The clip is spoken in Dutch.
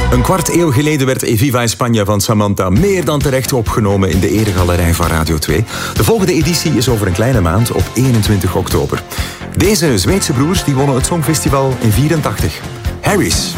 Een kwart eeuw geleden werd Eviva España van Samantha meer dan terecht opgenomen in de eregalerij van Radio 2. De volgende editie is over een kleine maand op 21 oktober. Deze Zweedse broers die wonnen het Songfestival in 1984. Harris.